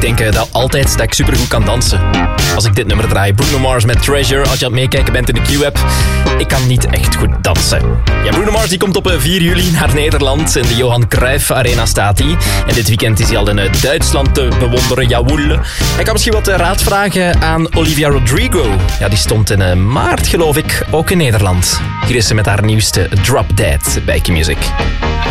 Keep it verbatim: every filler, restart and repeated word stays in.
ik denk uh, dat altijd dat ik supergoed kan dansen. Als ik dit nummer draai. Bruno Mars met Treasure. Als je aan het meekijken bent in de Q-app. Ik kan niet echt goed dansen. Ja, Bruno Mars die komt op vier juli naar Nederland. In de Johan Cruijff Arena staat hij. En dit weekend is hij al in Duitsland te bewonderen. Jawohl. Hij kan misschien wat raad vragen aan Olivia Rodrigo. Ja, die stond in maart, geloof ik, ook in Nederland. Hier is ze met haar nieuwste Drop Dead bij Q-Music.